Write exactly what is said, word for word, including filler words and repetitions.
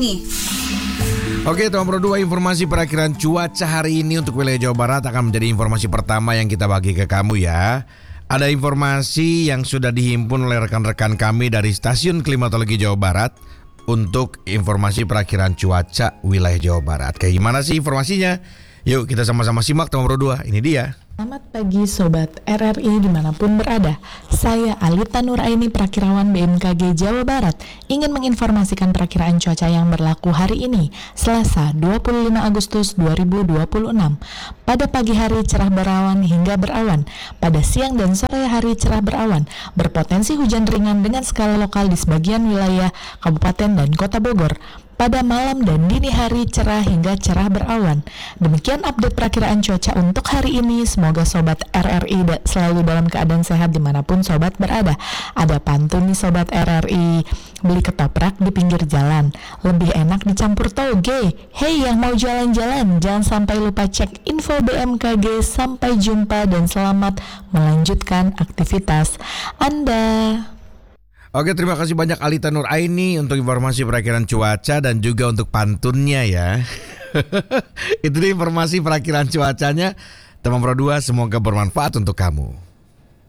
nih. Oke, teman Pro dua, informasi perakhiran cuaca hari ini untuk wilayah Jawa Barat akan menjadi informasi pertama yang kita bagi ke kamu ya. Ada informasi yang sudah dihimpun oleh rekan-rekan kami dari Stasiun Klimatologi Jawa Barat untuk informasi perakhiran cuaca wilayah Jawa Barat. Kayak gimana sih informasinya? Yuk kita sama-sama simak teman Pro dua, ini dia. Selamat pagi Sobat R R I dimanapun berada. Saya Alita Nuraini, Prakirawan B M K G Jawa Barat, ingin menginformasikan perakiraan cuaca yang berlaku hari ini, Selasa dua puluh lima Agustus dua ribu dua puluh enam. Pada pagi hari cerah berawan hingga berawan. Pada siang dan sore hari cerah berawan. Berpotensi hujan ringan dengan skala lokal di sebagian wilayah Kabupaten dan Kota Bogor. Pada malam dan dini hari cerah hingga cerah berawan. Demikian update perakiraan cuaca untuk hari ini. Semoga Sobat R R I selalu dalam keadaan sehat dimanapun Sobat berada. Ada pantun nih Sobat R R I. Beli ketoprak di pinggir jalan, lebih enak dicampur toge. Hey yang mau jalan-jalan, jangan sampai lupa cek info B M K G. Sampai jumpa dan selamat melanjutkan aktivitas Anda. Oke, terima kasih banyak Alita Nuraini untuk informasi perakhiran cuaca dan juga untuk pantunnya ya. Itu dia informasi perakhiran cuacanya. Teman Pro dua, semoga bermanfaat untuk kamu.